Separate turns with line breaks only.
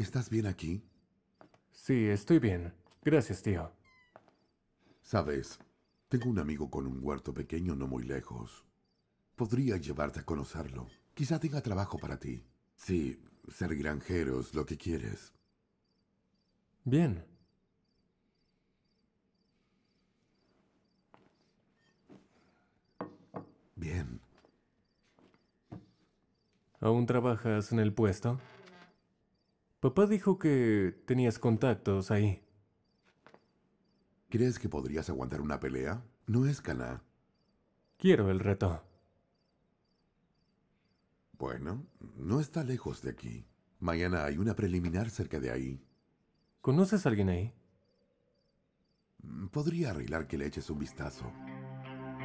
¿Estás bien aquí?
Sí, estoy bien. Gracias, tío.
Sabes, tengo un amigo con un huerto pequeño no muy lejos. Podría llevarte a conocerlo. Quizá tenga trabajo para ti. Sí, ser granjeros, lo que quieres.
Bien.
Bien.
¿Aún trabajas en el puesto? Papá dijo que tenías contactos ahí.
¿Crees que podrías aguantar una pelea? No es Caná.
Quiero el reto.
Bueno, no está lejos de aquí. Mañana hay una preliminar cerca de ahí.
¿Conoces a alguien ahí?
Podría arreglar que le eches un vistazo.